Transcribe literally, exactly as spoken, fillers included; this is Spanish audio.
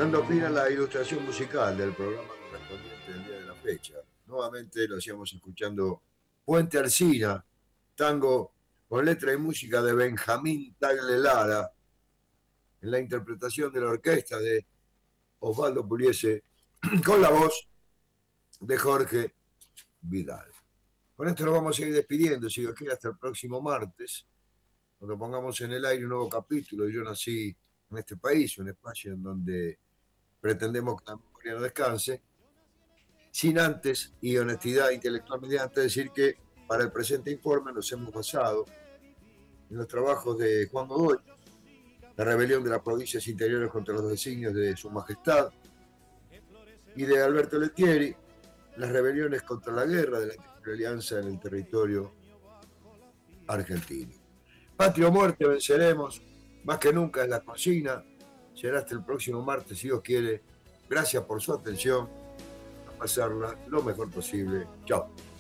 dando fin a la ilustración musical del programa correspondiente del día de la fecha. Nuevamente lo hacíamos escuchando Puente Alsina, tango con letra y música de Benjamín Tagle Lara, en la interpretación de la orquesta de Osvaldo Pugliese, con la voz de Jorge Vidal. Con esto nos vamos a ir despidiendo, si Dios quiere, hasta el próximo martes, cuando pongamos en el aire un nuevo capítulo. Yo nací en este país, un espacio en donde pretendemos que la memoria no descanse, sin antes y honestidad intelectual mediante decir que para el presente informe nos hemos basado en los trabajos de Juan Godoy, la rebelión de las provincias interiores contra los designios de su majestad, y de Alberto Lettieri, las rebeliones contra la guerra de la Alianza en el territorio argentino. Patria o muerte, venceremos, más que nunca es la consigna. Será hasta el próximo martes, si Dios quiere. Gracias por su atención, a pasarla lo mejor posible. Chao.